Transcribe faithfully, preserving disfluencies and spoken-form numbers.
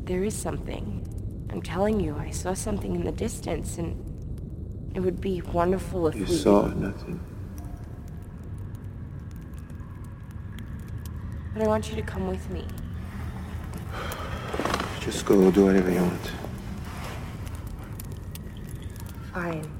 there is something. I'm telling you, I saw something in the distance, and it would be wonderful if you we... You saw nothing. But I want you to come with me. Just go do whatever you want. Fine.